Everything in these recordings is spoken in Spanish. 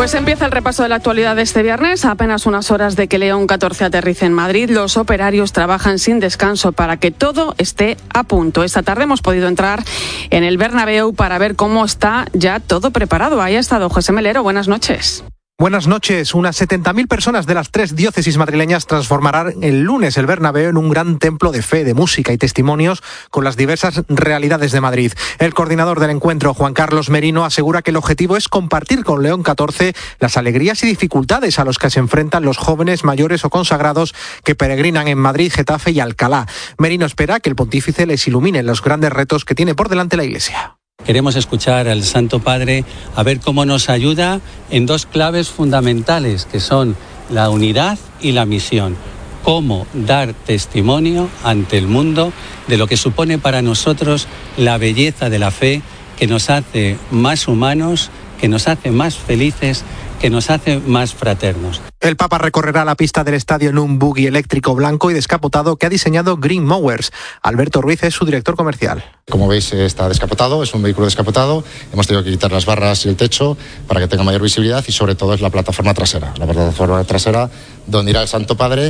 Pues empieza el repaso de la actualidad de este viernes. A apenas unas horas de que León 14 aterrice en Madrid, los operarios trabajan sin descanso para que todo esté a punto. Esta tarde hemos podido entrar en el Bernabéu para ver cómo está ya todo preparado. Ahí ha estado José Melero. Buenas noches. Buenas noches. Unas 70.000 personas de las 3 diócesis madrileñas transformarán el lunes el Bernabéu en un gran templo de fe, de música y testimonios con las diversas realidades de Madrid. El coordinador del encuentro, Juan Carlos Merino, asegura que el objetivo es compartir con León 14 las alegrías y dificultades a los que se enfrentan los jóvenes, mayores o consagrados que peregrinan en Madrid, Getafe y Alcalá. Merino espera que el pontífice les ilumine en los grandes retos que tiene por delante la Iglesia. Queremos escuchar al Santo Padre a ver cómo nos ayuda en dos claves fundamentales, que son la unidad y la misión. Cómo dar testimonio ante el mundo de lo que supone para nosotros la belleza de la fe, que nos hace más humanos, que nos hace más felices, que nos hace más fraternos. El Papa recorrerá la pista del estadio en un buggy eléctrico blanco y descapotado que ha diseñado Green Mowers. Alberto Ruiz es su director comercial. Como veis, está descapotado, es un vehículo descapotado. Hemos tenido que quitar las barras y el techo para que tenga mayor visibilidad, y sobre todo es la plataforma trasera. La plataforma trasera donde irá el Santo Padre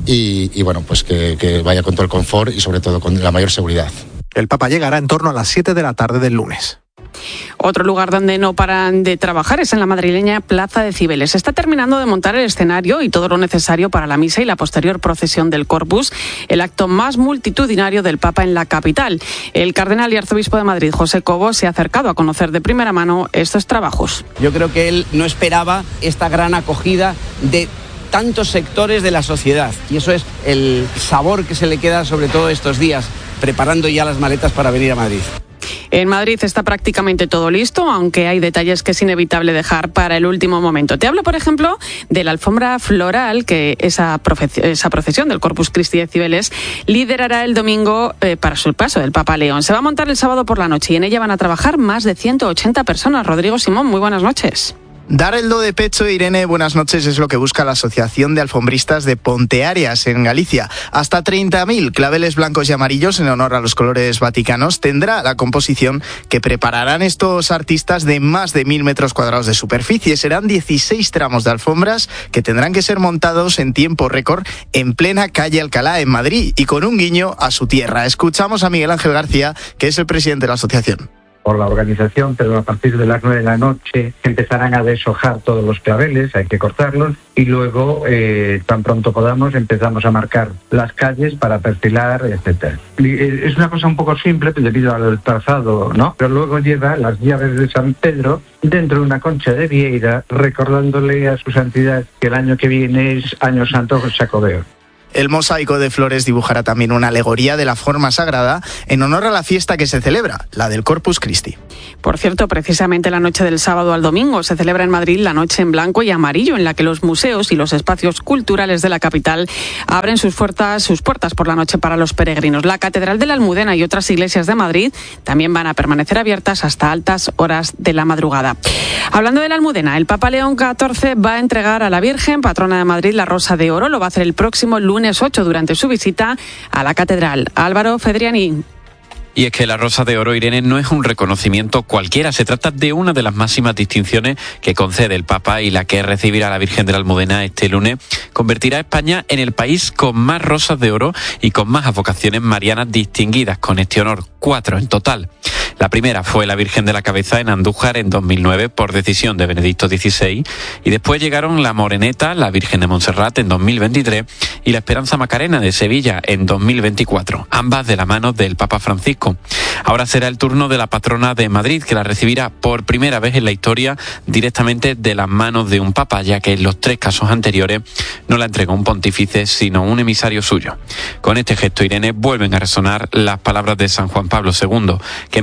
y bueno, pues que vaya con todo el confort y sobre todo con la mayor seguridad. El Papa llegará en torno a las 7 de la tarde del lunes. Otro lugar donde no paran de trabajar es en la madrileña Plaza de Cibeles. Se está terminando de montar el escenario y todo lo necesario para la misa y la posterior procesión del Corpus, el acto más multitudinario del Papa en la capital. El cardenal y arzobispo de Madrid, José Cobo, se ha acercado a conocer de primera mano estos trabajos. Yo creo que él no esperaba esta gran acogida de tantos sectores de la sociedad, y eso es el sabor que se le queda sobre todo estos días, preparando ya las maletas para venir a Madrid. En Madrid está prácticamente todo listo, aunque hay detalles que es inevitable dejar para el último momento. Te hablo, por ejemplo, de la alfombra floral que esa procesión del Corpus Christi de Cibeles liderará el domingo para su paso del Papa León. Se va a montar el sábado por la noche y en ella van a trabajar más de 180 personas. Rodrigo Simón, muy buenas noches. Dar el do de pecho, Irene, buenas noches, es lo que busca la Asociación de Alfombristas de Ponteareas en Galicia. Hasta 30.000 claveles blancos y amarillos en honor a los colores vaticanos tendrá la composición que prepararán estos artistas de más de 1.000 metros cuadrados de superficie. Serán 16 tramos de alfombras que tendrán que ser montados en tiempo récord en plena calle Alcalá, en Madrid, y con un guiño a su tierra. Escuchamos a Miguel Ángel García, que es el presidente de la asociación. Por la organización, pero a partir de las 9 de la noche empezarán a deshojar todos los claveles, hay que cortarlos, y luego, tan pronto podamos, empezamos a marcar las calles para perfilar, etcétera. Es una cosa un poco simple debido al trazado, ¿no? Pero luego lleva las llaves de San Pedro dentro de una concha de vieira, recordándole a su santidad que el año que viene es Año Santo Jacobeo. El mosaico de flores dibujará también una alegoría de la forma sagrada en honor a la fiesta que se celebra, la del Corpus Christi. Por cierto, precisamente la noche del sábado al domingo se celebra en Madrid la Noche en Blanco y Amarillo, en la que los museos y los espacios culturales de la capital abren sus puertas por la noche para los peregrinos. La Catedral de la Almudena y otras iglesias de Madrid también van a permanecer abiertas hasta altas horas de la madrugada. Hablando de la Almudena, el Papa León XIV va a entregar a la Virgen, patrona de Madrid, la Rosa de Oro. Lo va a hacer el próximo lunes 8 durante su visita a la catedral. Álvaro Fedriani. Y es que la Rosa de Oro, Irene, no es un reconocimiento cualquiera. Se trata de una de las máximas distinciones que concede el Papa, y la que recibirá a la Virgen de la Almudena este lunes convertirá a España en el país con más rosas de oro y con más advocaciones marianas distinguidas con este honor, 4 en total. La primera fue la Virgen de la Cabeza en Andújar en 2009 por decisión de Benedicto XVI, y después llegaron la Moreneta, la Virgen de Montserrat en 2023 y la Esperanza Macarena de Sevilla en 2024, ambas de la mano del Papa Francisco. Ahora será el turno de la patrona de Madrid, que la recibirá por primera vez en la historia directamente de las manos de un papa, ya que en los 3 casos anteriores no la entregó un pontífice, sino un emisario suyo. Con este gesto, Irene, vuelven a resonar las palabras de San Juan Pablo II, que en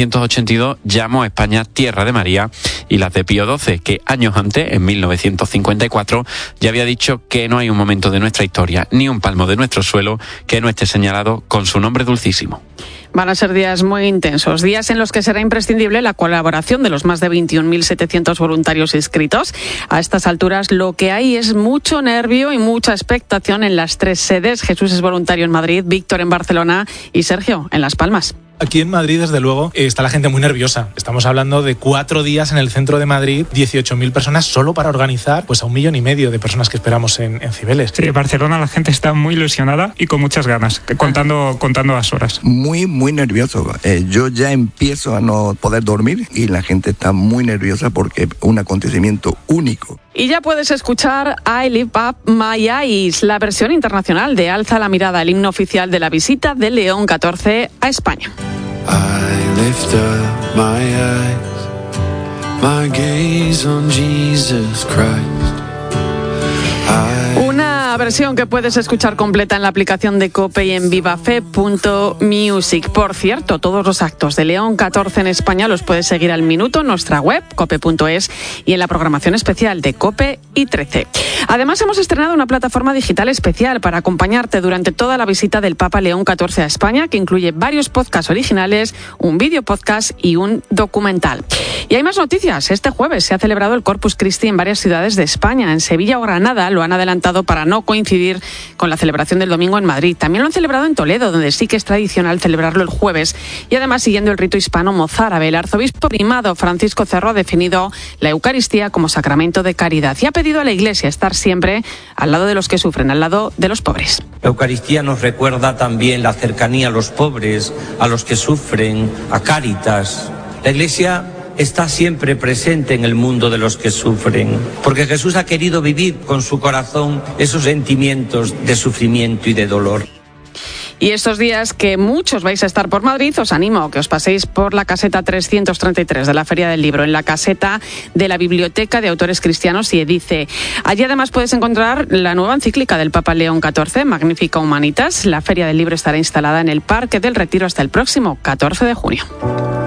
1982 llamó a España Tierra de María, y las de Pío XII, que años antes, en 1954, ya había dicho que no hay un momento de nuestra historia, ni un palmo de nuestro suelo, que no esté señalado con su nombre dulcísimo. Van a ser días muy intensos, días en los que será imprescindible la colaboración de los más de 21.700 voluntarios inscritos. A estas alturas lo que hay es mucho nervio y mucha expectación en las 3 sedes. Jesús es voluntario en Madrid, Víctor en Barcelona y Sergio en Las Palmas. Aquí en Madrid, desde luego, está la gente muy nerviosa. Estamos hablando de 4 días en el centro de Madrid, 18.000 personas solo para organizar pues a 1,5 millones de personas que esperamos en Cibeles. Sí, en Barcelona la gente está muy ilusionada y con muchas ganas, contando las horas. Muy nervioso. Yo ya empiezo a no poder dormir y la gente está muy nerviosa porque es un acontecimiento único. Y ya puedes escuchar I Lift Up My Eyes, la versión internacional de Alza la Mirada, el himno oficial de la visita de León XIV a España. I lift up my eyes, my gaze on Jesus Christ. Una versión que puedes escuchar completa en la aplicación de COPE y en vivafe.music. Por cierto, todos los actos de León XIV en España los puedes seguir al minuto en nuestra web, cope.es, y en la programación especial de COPE y 13. Además, hemos estrenado una plataforma digital especial para acompañarte durante toda la visita del Papa León XIV a España, que incluye varios podcasts originales, un vídeo podcast y un documental. Y hay más noticias. Este jueves se ha celebrado el Corpus Christi en varias ciudades de España. En Sevilla o Granada lo han adelantado para no coincidir con la celebración del domingo en Madrid. También lo han celebrado en Toledo, donde sí que es tradicional celebrarlo el jueves. Y además, siguiendo el rito hispano mozárabe, el arzobispo primado Francisco Cerro ha definido la Eucaristía como sacramento de caridad y ha pedido a la Iglesia estar siempre al lado de los que sufren, al lado de los pobres. La Eucaristía nos recuerda también la cercanía a los pobres, a los que sufren, a Cáritas. La Iglesia está siempre presente en el mundo de los que sufren, porque Jesús ha querido vivir con su corazón esos sentimientos de sufrimiento y de dolor. Y estos días que muchos vais a estar por Madrid, os animo a que os paséis por la caseta 333 de la Feria del Libro, en la caseta de la Biblioteca de Autores Cristianos y Edice. Allí además puedes encontrar la nueva encíclica del Papa León XIV, Magnificat Humanitas. La Feria del Libro estará instalada en el Parque del Retiro hasta el próximo 14 de junio.